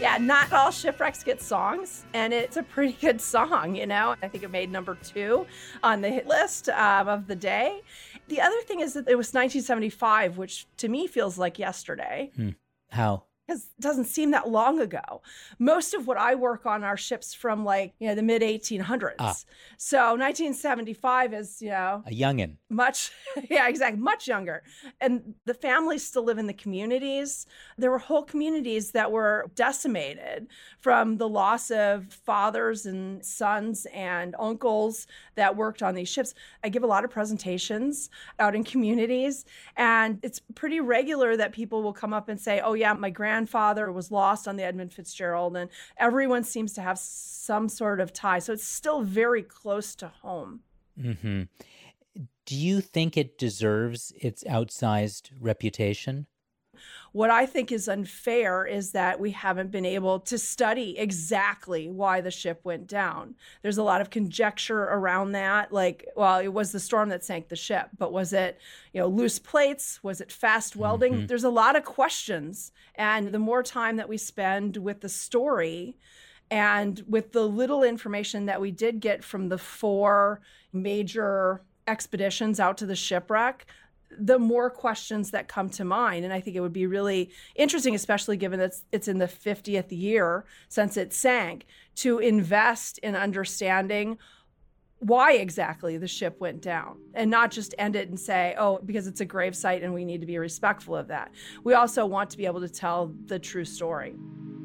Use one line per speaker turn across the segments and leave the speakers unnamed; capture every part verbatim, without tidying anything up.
Yeah, not all shipwrecks get songs, and it's a pretty good song, you know? I think it made number two on the hit list um, of the day. The other thing is that it was nineteen seventy-five, which to me feels like yesterday.
Hmm. How?
Because it doesn't seem that long ago. Most of what I work on are ships from like, you know, the mid eighteen hundreds.
Ah.
So nineteen seventy-five is, you know,
A youngin'.
much, yeah, exactly, much younger. And the families still live in the communities. There were whole communities that were decimated from the loss of fathers and sons and uncles that worked on these ships. I give a lot of presentations out in communities, and it's pretty regular that people will come up and say, oh yeah, my grandfather was lost on the Edmund Fitzgerald, and everyone seems to have some sort of tie. So it's still very close to home.
Mm-hmm. Do you think it deserves its outsized reputation?
What I think is unfair is that we haven't been able to study exactly why the ship went down. There's a lot of conjecture around that. Like, well, it was the storm that sank the ship, but was it, you know, loose plates? Was it fast welding? Mm-hmm. There's a lot of questions. And the more time that we spend with the story and with the little information that we did get from the four major expeditions out to the shipwreck, the more questions that come to mind. And I think it would be really interesting, especially given that it's in the fiftieth year since it sank, to invest in understanding why exactly the ship went down and not just end it and say, oh, because it's a grave site and we need to be respectful of that. We also want to be able to tell the true story.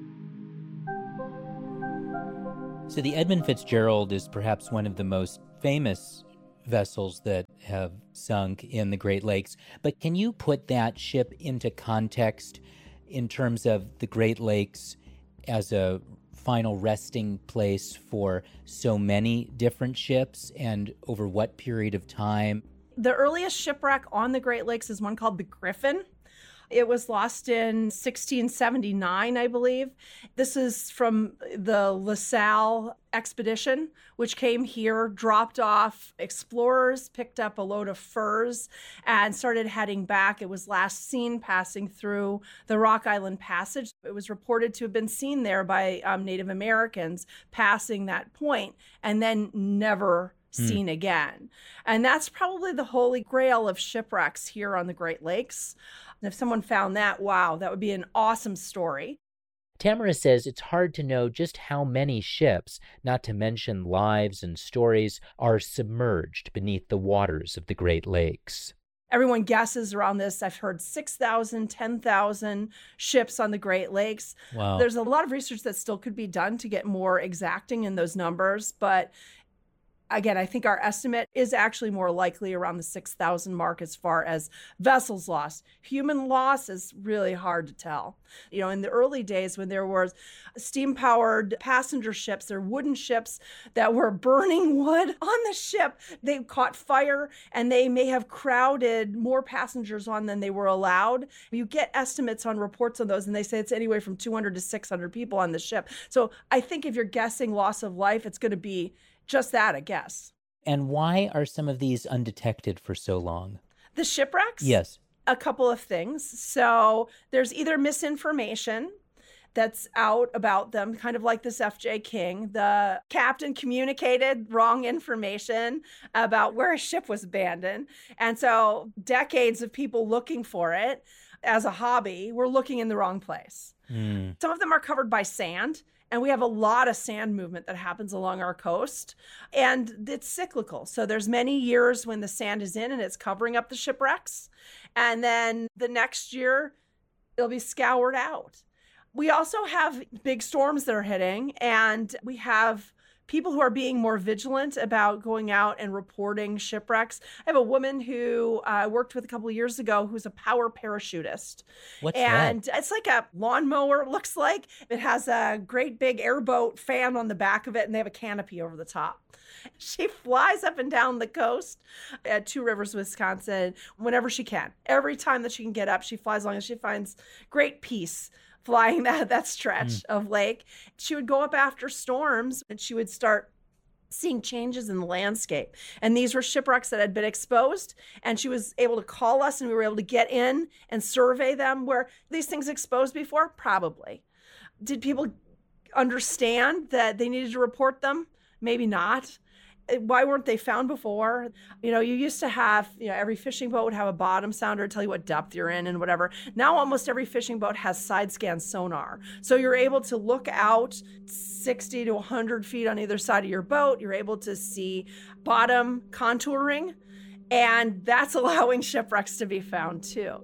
So the Edmund Fitzgerald is perhaps one of the most famous vessels that have sunk in the Great Lakes. But can you put that ship into context in terms of the Great Lakes as a final resting place for so many different ships and over what period of time?
The earliest shipwreck on the Great Lakes is one called the Griffin. It was lost in sixteen seventy-nine, I believe. This is from the LaSalle expedition, which came here, dropped off explorers, picked up a load of furs, and started heading back. It was last seen passing through the Rock Island Passage. It was reported to have been seen there by um, Native Americans passing that point, and then never seen hmm. again. And that's probably the holy grail of shipwrecks here on the Great Lakes. If someone found that, wow, that would be an awesome story.
Tamara says it's hard to know just how many ships, not to mention lives and stories, are submerged beneath the waters of the Great Lakes.
Everyone guesses around this. I've heard six thousand, ten thousand ships on the Great Lakes.
Wow.
There's a lot of research that still could be done to get more exacting in those numbers, but again, I think our estimate is actually more likely around the six thousand mark as far as vessels lost. Human loss is really hard to tell. You know, in the early days when there were steam-powered passenger ships or wooden ships that were burning wood on the ship, they caught fire and they may have crowded more passengers on than they were allowed. You get estimates on reports on those and they say it's anywhere from two hundred to six hundred people on the ship. So I think if you're guessing loss of life, it's going to be just that, I guess.
And why are some of these undetected for so long?
The shipwrecks?
Yes.
A couple of things. So there's either misinformation that's out about them, kind of like this F J King. The captain communicated wrong information about where a ship was abandoned. And so decades of people looking for it as a hobby were looking in the wrong place. Mm. Some of them are covered by sand. And we have a lot of sand movement that happens along our coast. And it's cyclical. So there's many years when the sand is in and it's covering up the shipwrecks. And then the next year, it'll be scoured out. We also have big storms that are hitting. And we have people who are being more vigilant about going out and reporting shipwrecks. I have a woman who I uh, worked with a couple of years ago who's a power parachutist.
What's
and
that?
It's like a lawnmower, it looks like. It has a great big airboat fan on the back of it, and they have a canopy over the top. She flies up and down the coast at Two Rivers, Wisconsin, whenever she can. Every time that she can get up, she flies along and she finds great peace flying that, that stretch mm. of lake. She would go up after storms and she would start seeing changes in the landscape. And these were shipwrecks that had been exposed. And she was able to call us and we were able to get in and survey them. Where these things exposed before? Probably. Did people understand that they needed to report them? Maybe not. Why weren't they found before? You know, you used to have, you know, every fishing boat would have a bottom sounder to tell you what depth you're in and whatever. Now almost every fishing boat has side scan sonar. So you're able to look out sixty to one hundred feet on either side of your boat. You're able to see bottom contouring, and that's allowing shipwrecks to be found too.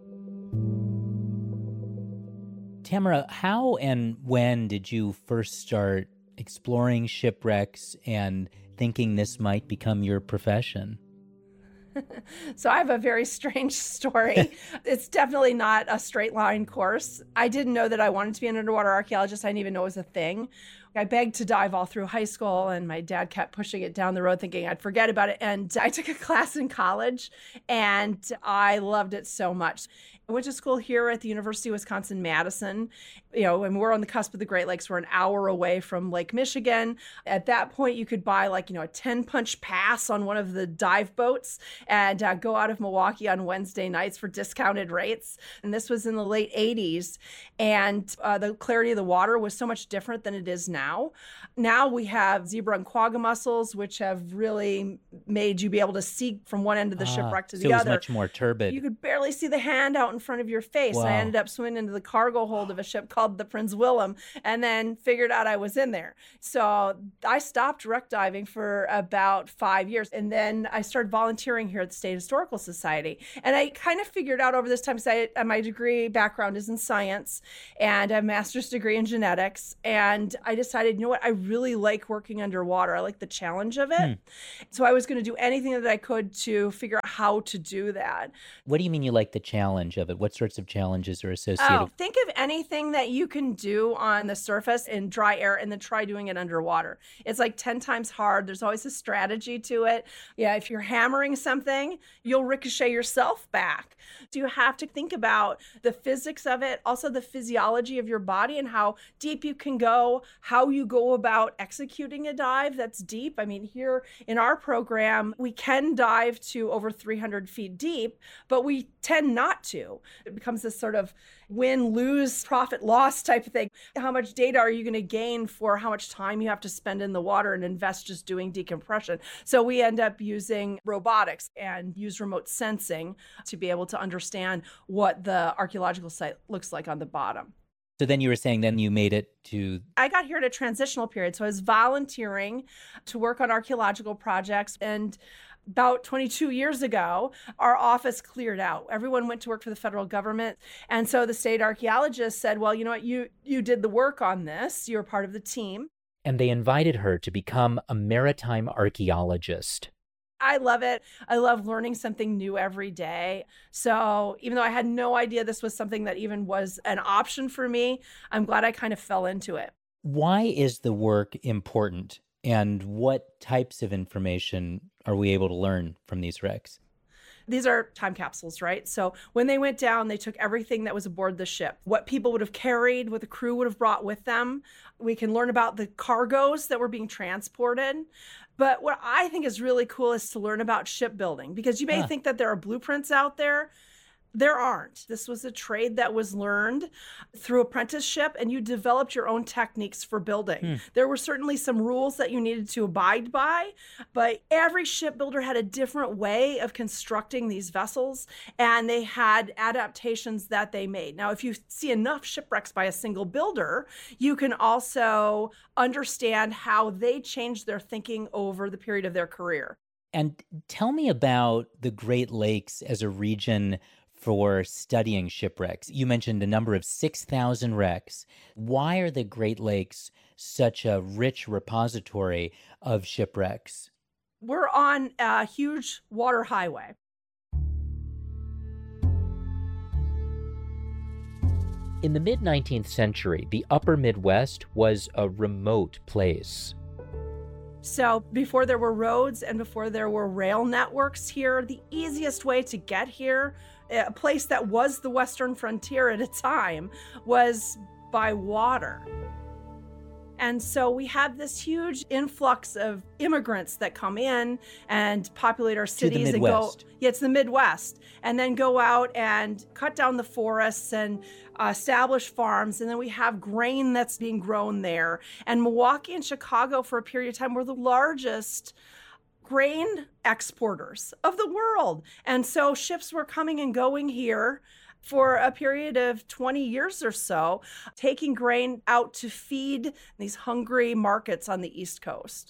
Tamara, how and when did you first start exploring shipwrecks and thinking this might become your profession?
So I have a very strange story. It's definitely not a straight line course. I didn't know that I wanted to be an underwater archaeologist. I didn't even know it was a thing. I begged to dive all through high school, and my dad kept pushing it down the road thinking I'd forget about it. And I took a class in college, and I loved it so much. I went to school here at the University of Wisconsin-Madison. You know, and we're on the cusp of the Great Lakes. We're an hour away from Lake Michigan. At that point, you could buy like, you know, a ten punch pass on one of the dive boats and uh, go out of Milwaukee on Wednesday nights for discounted rates. And this was in the late eighties. And uh, the clarity of the water was so much different than it is now. Now we have zebra and quagga mussels, which have really made you be able to see from one end of the
ah,
shipwreck to
so
the
it was
other.
much more turbid.
You could barely see the hand out in front of your face.
Wow.
And I ended up swimming into the cargo hold of a ship called the Prince Willem, and then figured out I was in there. So I stopped wreck diving for about five years. And then I started volunteering here at the State Historical Society. And I kind of figured out over this time, because my degree background is in science and I have a master's degree in genetics. And I decided, you know what, I really like working underwater. I like the challenge of it. Hmm. So I was going to do anything that I could to figure out how to do that.
What do you mean you like the challenge of it? What sorts of challenges are associated?
Oh, think of anything that you can do on the surface in dry air and then try doing it underwater. It's like ten times hard. There's always a strategy to it. Yeah, if you're hammering something, you'll ricochet yourself back. So you have to think about the physics of it, also the physiology of your body and how deep you can go, how you go about executing a dive that's deep. I mean, here in our program, we can dive to over three hundred feet deep, but we tend not to. It becomes this sort of win, lose, profit, loss type of thing. How much data are you going to gain for how much time you have to spend in the water and invest just doing decompression? So we end up using robotics and use remote sensing to be able to understand what the archaeological site looks like on the bottom.
So then you were saying then you made it to...
I got here at a transitional period. So I was volunteering to work on archaeological projects, and about twenty-two years ago, our office cleared out. Everyone went to work for the federal government. And so the state archaeologist said, well, you know what, you, you did the work on this. You're part of the team.
And they invited her to become a maritime archaeologist.
I love it. I love learning something new every day. So even though I had no idea this was something that even was an option for me, I'm glad I kind of fell into it.
Why is the work important? And what types of information are we able to learn from these wrecks?
These are time capsules, right? So when they went down, they took everything that was aboard the ship, what people would have carried, what the crew would have brought with them. We can learn about the cargoes that were being transported. But what I think is really cool is to learn about shipbuilding, because you may huh. think that there are blueprints out there. There aren't. This was a trade that was learned through apprenticeship, and you developed your own techniques for building. Hmm. There were certainly some rules that you needed to abide by, but every shipbuilder had a different way of constructing these vessels, and they had adaptations that they made. Now, if you see enough shipwrecks by a single builder, you can also understand how they changed their thinking over the period of their career.
And tell me about the Great Lakes as a region for studying shipwrecks. You mentioned a number of six thousand wrecks. Why are the Great Lakes such a rich repository of shipwrecks?
We're on a huge water highway.
In the mid-nineteenth century, the upper Midwest was a remote place.
So before there were roads and before there were rail networks here, the easiest way to get here, a place that was the Western frontier at a time, was by water. And so we have this huge influx of immigrants that come in and populate our cities and go, yeah, it's the Midwest, and then go out and cut down the forests and uh, established farms, and then we have grain that's being grown there. And Milwaukee and Chicago, for a period of time, were the largest grain exporters of the world. And so ships were coming and going here for a period of twenty years or so, taking grain out to feed these hungry markets on the East Coast.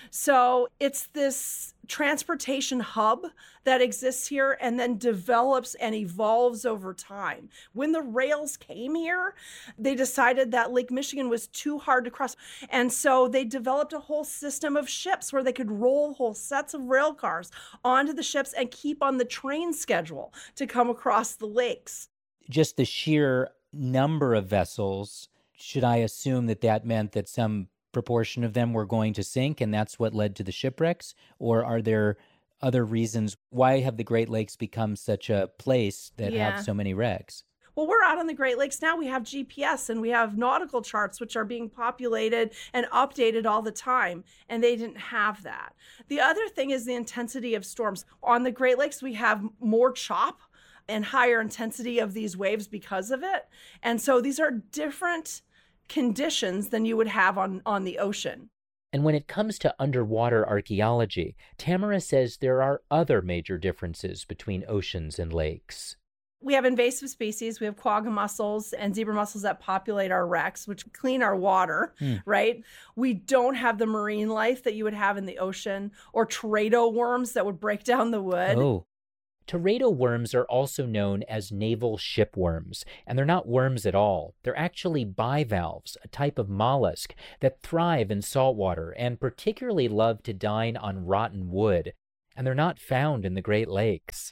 So it's this transportation hub that exists here and then develops and evolves over time. When the rails came here, they decided that Lake Michigan was too hard to cross. And so they developed a whole system of ships where they could roll whole sets of rail cars onto the ships and keep on the train schedule to come across the lakes.
Just the sheer number of vessels, should I assume that that meant that some proportion of them were going to sink, and that's what led to the shipwrecks? Or are there other reasons? Why have the Great Lakes become such a place that
Yeah.
have so many wrecks?
Well, we're out on the Great Lakes now. We have G P S and we have nautical charts, which are being populated and updated all the time. And they didn't have that. The other thing is the intensity of storms. On the Great Lakes, we have more chop and higher intensity of these waves because of it. And so these are different conditions than you would have on, on the ocean.
And when it comes to underwater archaeology, Tamara says there are other major differences between oceans and lakes.
We have invasive species. We have quagga mussels and zebra mussels that populate our wrecks, which clean our water,
Hmm.
right? We don't have the marine life that you would have in the ocean, or teredo worms that would break down the wood.
Oh,
Teredo worms are also known as naval shipworms, and they're not worms at all. They're actually bivalves, a type of mollusk that thrive in saltwater and particularly love to dine on rotten wood, and they're not found in the Great Lakes.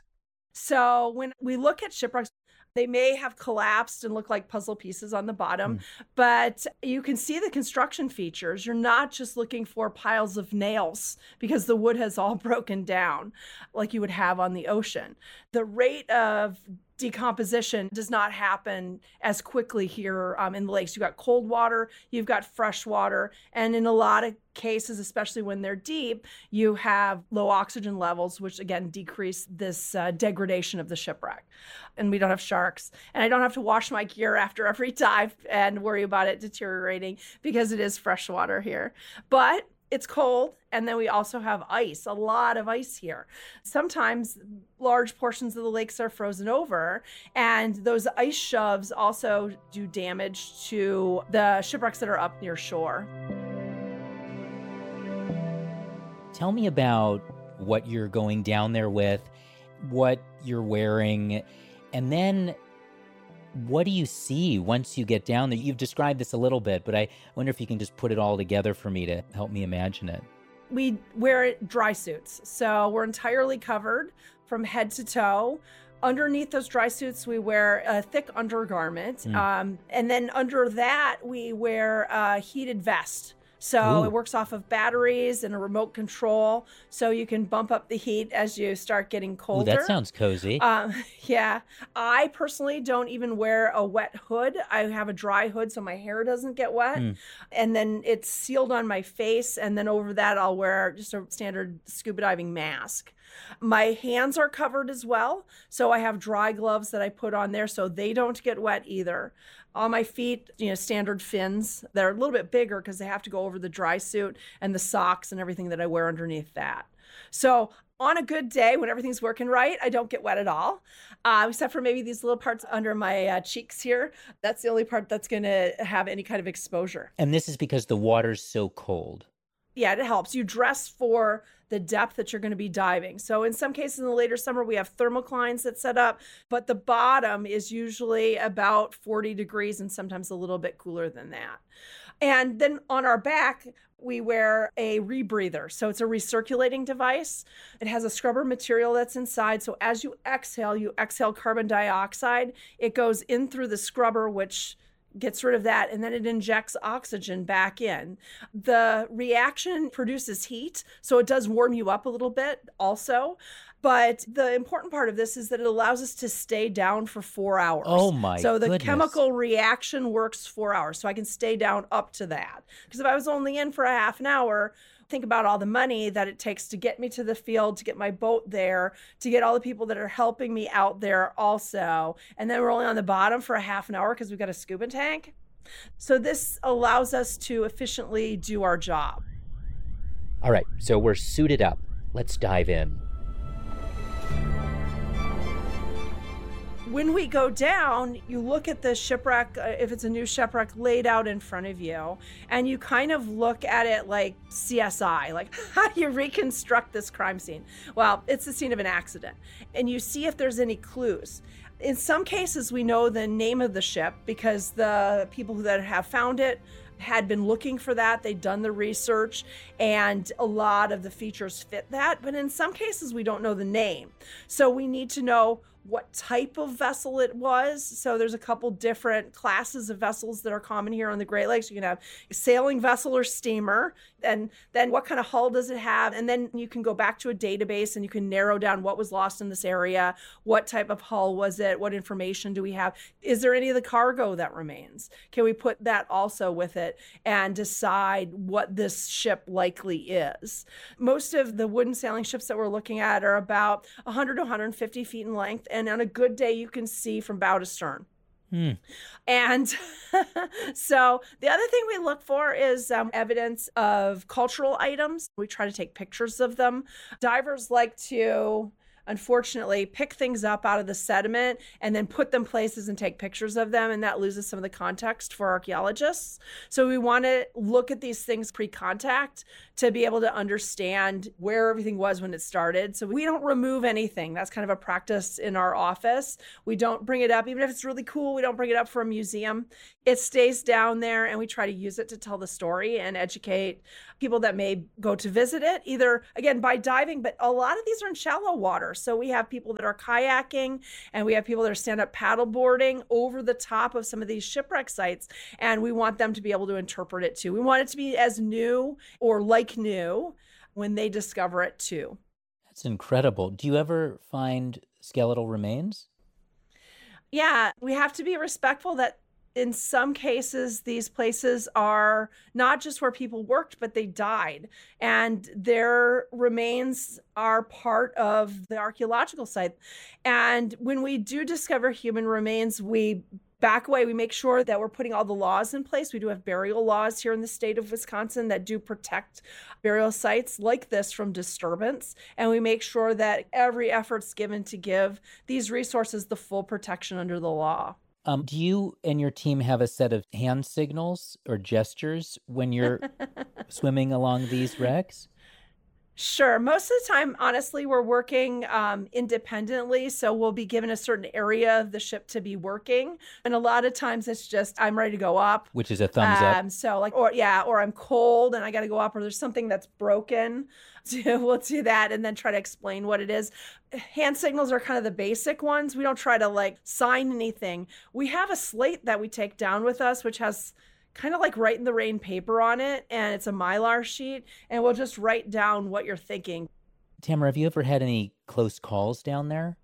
So when we look at shipwrecks, they may have collapsed and look like puzzle pieces on the bottom, but you can see the construction features. You're not just looking for piles of nails because the wood has all broken down like you would have on the ocean. The rate of decomposition does not happen as quickly here um, in the lakes. You've got cold water, you've got fresh water, and in a lot of cases, especially when they're deep, you have low oxygen levels, which again decrease this uh, degradation of the shipwreck. And we don't have sharks. And I don't have to wash my gear after every dive and worry about it deteriorating because it is fresh water here. But it's cold, and then we also have ice, a lot of ice here. Sometimes large portions of the lakes are frozen over, and those ice shoves also do damage to the shipwrecks that are up near shore.
tell me about what you're going down there with, what you're wearing, and then what do you see once you get down there? You've described this a little bit, but I wonder if you can just put it all together for me to help me imagine it.
We wear dry suits, so we're entirely covered from head to toe. Underneath those dry suits, we wear a thick undergarment.
Mm.
Um, and then under that, we wear a heated vest. So
Ooh.
It works off of batteries and a remote control. So you can bump up the heat as you start getting
Ooh,
colder.
that sounds cozy.
Um, yeah. I personally don't even wear a wet hood. I have a dry hood so my hair doesn't get wet.
Mm.
And then it's sealed on my face. And then over that, I'll wear just a standard scuba diving mask. My hands are covered as well. So I have dry gloves that I put on there so they don't get wet either. On my feet, you know, standard fins. They're a little bit bigger because they have to go over the dry suit and the socks and everything that I wear underneath that. So on a good day, when everything's working right, I don't get wet at all, uh, except for maybe these little parts under my uh, cheeks here. That's the only part that's going to have any kind of exposure.
And this is because the water's so cold.
Yeah, it helps. You dress for the depth that you're going to be diving. So in some cases in the later summer, we have thermoclines that set up, but the bottom is usually about forty degrees and sometimes a little bit cooler than that. And then on our back, we wear a rebreather. So it's a recirculating device. It has a scrubber material that's inside. So as you exhale, you exhale carbon dioxide. It goes in through the scrubber, which gets rid of that, and then it injects oxygen back in. The reaction produces heat, so it does warm you up a little bit also. But the important part of this is that it allows us to stay down for four hours.
Oh my
So the
goodness.
chemical reaction works four hours, so I can stay down up to that. Because if I was only in for a half an hour, Think about all the money that it takes to get me to the field, to get my boat there, to get all the people that are helping me out there also. And then we're only on the bottom for a half an hour because we've got a scuba tank. So this allows us to efficiently do our job.
All right, so we're suited up. Let's dive in.
When we go down, you look at the shipwreck, uh, if it's a new shipwreck, laid out in front of you, and you kind of look at it like C S I, like how do you reconstruct this crime scene? Well, it's the scene of an accident, and you see if there's any clues. In some cases, we know the name of the ship because the people that have found it had been looking for that. They'd done the research, and a lot of the features fit that. But in some cases, we don't know the name. So we need to know what type of vessel it was. So there's a couple different classes of vessels that are common here on the Great Lakes. You can have a sailing vessel or steamer, and then what kind of hull does it have? And then you can go back to a database and you can narrow down what was lost in this area. What type of hull was it? What information do we have? Is there any of the cargo that remains? Can we put that also with it and decide what this ship likely is? Most of the wooden sailing ships that we're looking at are about one hundred to one hundred fifty feet in length. And on a good day, you can see from bow to stern. Hmm. And so the other thing we look for is um, evidence of cultural items. We try to take pictures of them. Divers like to, unfortunately, pick things up out of the sediment and then put them places and take pictures of them. And that loses some of the context for archaeologists. So we want to look at these things pre-contact to be able to understand where everything was when it started. So we don't remove anything. That's kind of a practice in our office. We don't bring it up. Even if it's really cool, we don't bring it up for a museum. It stays down there, and we try to use it to tell the story and educate people that may go to visit it, either, again, by diving, but a lot of these are in shallow water. So we have people that are kayaking, and we have people that are stand-up paddleboarding over the top of some of these shipwreck sites, and we want them to be able to interpret it too. We want it to be as new or like new when they discover it too.
That's incredible. Do you ever find skeletal remains?
Yeah, we have to be respectful that in some cases, these places are not just where people worked, but they died. And their remains are part of the archaeological site. And when we do discover human remains, we back away. We make sure that we're putting all the laws in place. We do have burial laws here in the state of Wisconsin that do protect burial sites like this from disturbance. And we make sure that every effort's given to give these resources the full protection under the law.
Um, do you and your team have a set of hand signals or gestures when you're swimming along these wrecks?
Sure. Most of the time, honestly, we're working um, independently. So we'll be given a certain area of the ship to be working. And a lot of times it's just, I'm ready to go up.
Which is a thumbs
um,
up.
So like, or yeah, or I'm cold and I got to go up, or there's something that's broken. So we'll do that and then try to explain what it is. Hand signals are kind of the basic ones. We don't try to like sign anything. We have a slate that we take down with us, which has kind of like write in the rain paper on it, and it's a Mylar sheet, and we'll just write down what you're thinking.
Tamara, have you ever had any close calls down there?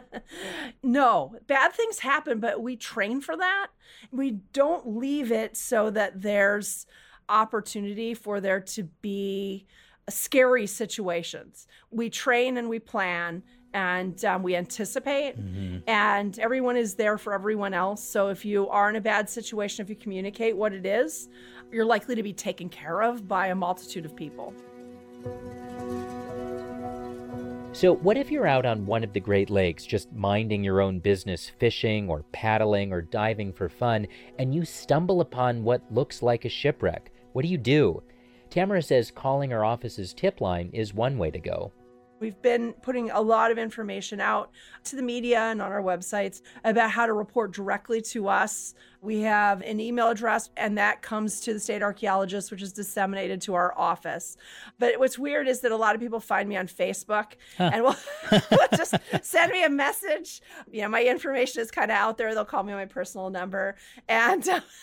No, bad things happen, but we train for that. We don't leave it so that there's opportunity for there to be scary situations. We train and we plan, and um, we anticipate, mm-hmm. and everyone is there for everyone else. So if you are in a bad situation, if you communicate what it is, you're likely to be taken care of by a multitude of people.
So what if you're out on one of the Great Lakes, just minding your own business, fishing or paddling or diving for fun, and you stumble upon what looks like a shipwreck? What do you do? Tamara says calling our office's tip line is one way to go.
We've been putting a lot of information out to the media and on our websites about how to report directly to us. We have an email address, and that comes to the state archaeologist, which is disseminated to our office. But what's weird is that a lot of people find me on Facebook huh. and will just send me a message. You know, my information is kind of out there. They'll call me on my personal number. And uh,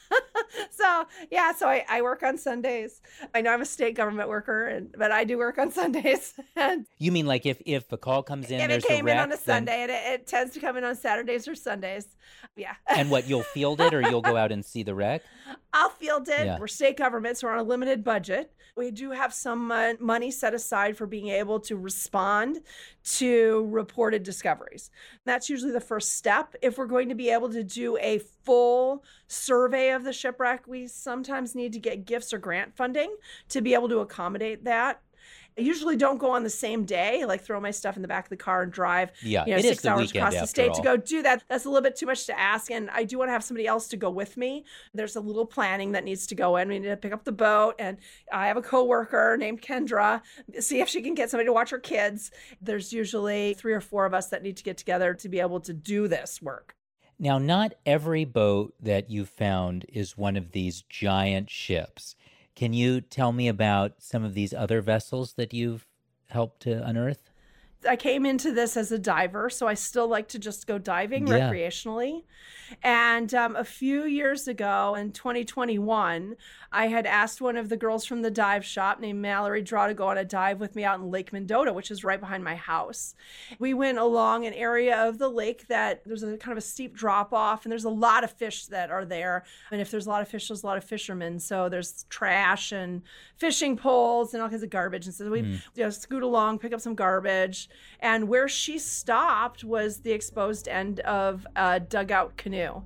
So yeah, so I, I work on Sundays. I know I'm a state government worker, and but I do work on Sundays. And
You mean like if if a call comes in,
if it
there's a
came in on a
wreck, then
Sunday, and it, it tends to come in on Saturdays or Sundays, yeah.
and what, you'll field it or you'll go out and see the wreck?
I'll field it.
Yeah.
We're state government, so we're on a limited budget. We do have some uh, money set aside for being able to respond to reported discoveries. That's usually the first step. If we're going to be able to do a full survey of the shipwreck, we sometimes need to get gifts or grant funding to be able to accommodate that. I usually don't go on the same day, like throw my stuff in the back of the car and drive,
Yeah,
you know,
it is
six
the
hours
weekend
across the
after
state to
all.
go do that. That's a little bit too much to ask. And I do want to have somebody else to go with me. There's a little planning that needs to go in. We need to pick up the boat. And I have a coworker named Kendra, see if she can get somebody to watch her kids. There's usually three or four of us that need to get together to be able to do this work.
Now, not every boat that you found is one of these giant ships. Can you tell me about some of these other vessels that you've helped to unearth?
I came into this as a diver, so I still like to just go diving
Yeah.
recreationally. And um, a few years ago in twenty twenty-one, I had asked one of the girls from the dive shop named Mallory Draw to go on a dive with me out in Lake Mendota, which is right behind my house. We went along an area of the lake that there's a kind of a steep drop off, and there's a lot of fish that are there. And if there's a lot of fish, there's a lot of fishermen. So there's trash and fishing poles and all kinds of garbage. And so we
Mm.
you know, scoot along, pick up some garbage. And where she stopped was the exposed end of a dugout canoe.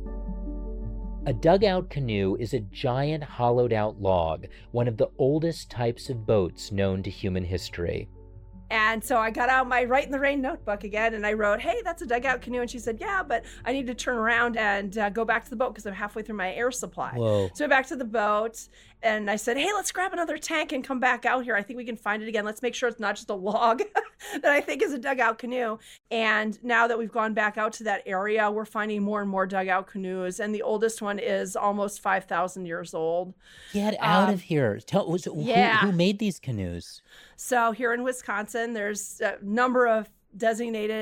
A dugout canoe is a giant hollowed out log, one of the oldest types of boats known to human history.
And so I got out my Write in the Rain notebook again, and I wrote, hey, that's a dugout canoe. And she said, yeah, but I need to turn around and uh, go back to the boat because I'm halfway through my air supply.
Whoa.
So I went back to the boat, and I said, hey, let's grab another tank and come back out here. I think we can find it again. Let's make sure it's not just a log that I think is a dugout canoe. And now that we've gone back out to that area, we're finding more and more dugout canoes. And the oldest one is almost five thousand years old.
Get out
Um,
of here. Tell was,
yeah.
who, who made these canoes?
So here in Wisconsin, there's a number of designated